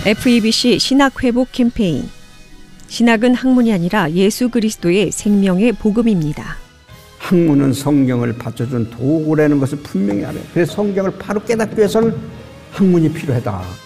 FEBC 신학회복 캠페인. 신학은 학문이 아니라 예수 그리스도의 생명의 복음입니다. 학문은 성경을 받쳐준 도구라는 것을 분명히 알아요. 그래서 성경을 바로 깨닫기 위해서는 학문이 필요하다.